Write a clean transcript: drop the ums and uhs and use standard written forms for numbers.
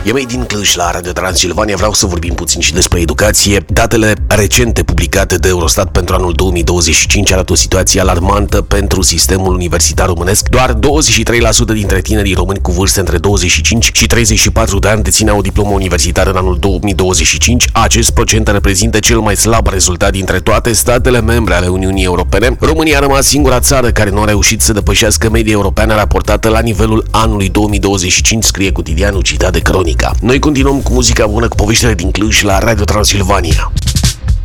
E Made in Cluj la Radio Transilvania. Vreau să vorbim puțin și despre educație. Datele recente publicate de Eurostat pentru anul 2025 arată o situație alarmantă pentru sistemul universitar românesc. Doar 23% dintre tinerii români cu vârste între 25 și 34 de ani dețineau o diplomă universitară în anul 2025. Acest procent reprezintă cel mai slab rezultat dintre toate statele membre ale Uniunii Europene. România a rămas singura țară care nu a reușit să depășească media europeană raportată la nivelul anului 2025, scrie cotidianul citat de Cronica. Noi continuăm cu muzica bună, cu poveștile din Cluj la Radio Transilvania.